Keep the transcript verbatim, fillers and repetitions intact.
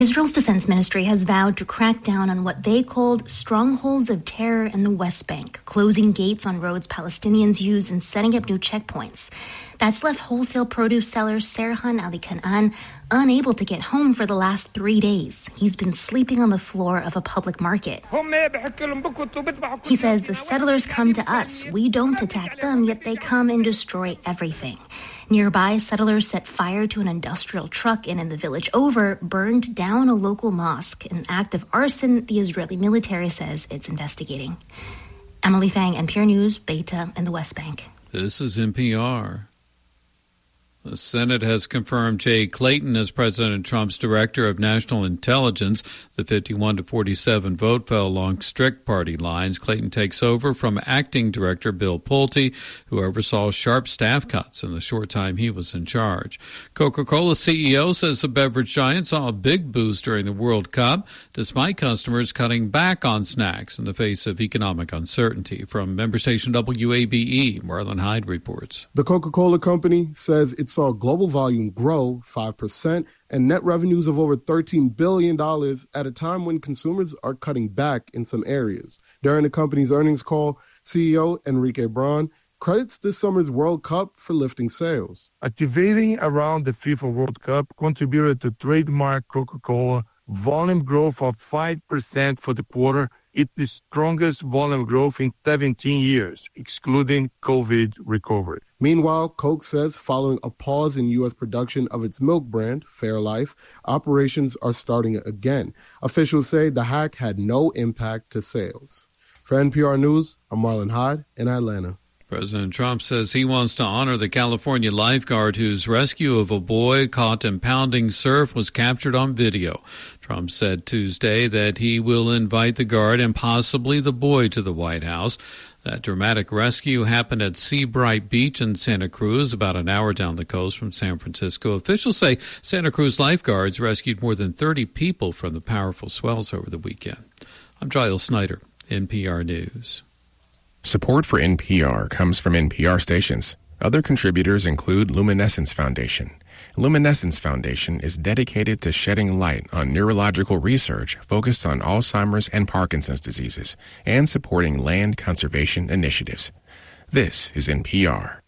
Israel's defense ministry has vowed to crack down on what they called strongholds of terror in the West Bank, closing gates on roads Palestinians use and setting up new checkpoints. That's left wholesale produce seller Serhan Ali Kanaan unable to get home for the last three days. He's been sleeping on the floor of a public market. He says the settlers come to us. We don't attack them, yet they come and destroy everything. Nearby, settlers set fire to an industrial truck and in the village over burned down a local mosque, an act of arson the Israeli military says it's investigating. Emily Fang, N P R News, Beta in the West Bank. This is N P R. The Senate has confirmed Jay Clayton as President Trump's Director of National Intelligence. The fifty-one to forty-seven vote fell along strict party lines. Clayton takes over from Acting Director Bill Pulte, who oversaw sharp staff cuts in the short time he was in charge. Coca-Cola C E O says the beverage giant saw a big boost during the World Cup, despite customers cutting back on snacks in the face of economic uncertainty. From member station W A B E, Marlon Hyde reports. The Coca-Cola Company says it's saw global volume grow five percent and net revenues of over thirteen billion dollars at a time when consumers are cutting back in some areas. During the company's earnings call, C E O Enrique Braun credits this summer's World Cup for lifting sales. Activating around the FIFA World Cup contributed to trademark Coca-Cola volume growth of five percent for the quarter. It's the strongest volume growth in seventeen years, excluding COVID recovery. Meanwhile, Coke says following a pause in U S production of its milk brand, Fairlife, operations are starting again. Officials say the hack had no impact to sales. For N P R News, I'm Marlon Hyde in Atlanta. President Trump says he wants to honor the California lifeguard whose rescue of a boy caught impounding surf was captured on video. Trump said Tuesday that he will invite the guard and possibly the boy to the White House. That dramatic rescue happened at Seabright Beach in Santa Cruz, about an hour down the coast from San Francisco. Officials say Santa Cruz lifeguards rescued more than thirty people from the powerful swells over the weekend. I'm Giles Snyder, N P R News. Support for N P R comes from N P R stations. Other contributors include Luminescence Foundation. Luminescence Foundation is dedicated to shedding light on neurological research focused on Alzheimer's and Parkinson's diseases and supporting land conservation initiatives. This is N P R.